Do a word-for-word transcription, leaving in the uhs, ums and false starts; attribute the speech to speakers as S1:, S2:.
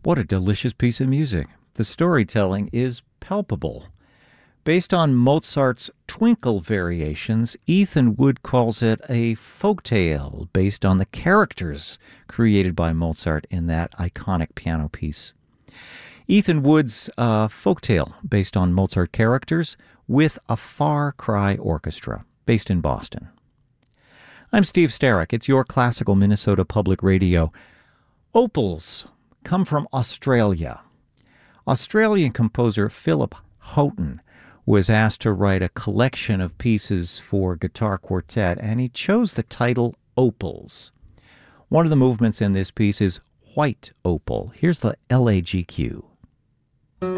S1: What a delicious piece of music. The storytelling is palpable. Based on Mozart's Twinkle variations, Ethan Wood calls it a folktale based on the characters created by Mozart in that iconic piano piece. Ethan Wood's uh, folktale based on Mozart characters with a Far Cry Orchestra based in Boston. I'm Steve Starrick. It's your classical Minnesota Public Radio. Opals come from Australia. Australian composer Philip Houghton was asked to write a collection of pieces for guitar quartet, and he chose the title Opals. One of the movements in this piece is White Opal. Here's the L A G Q.